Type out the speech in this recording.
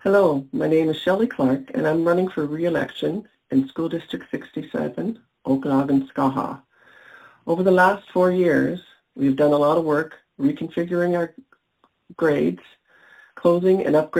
Hello, my name is Shelley Clark and I'm running for re-election in School District 67, Okanagan-Skaha. Over the last 4 years, we've done a lot of work reconfiguring our grades, closing and upgrading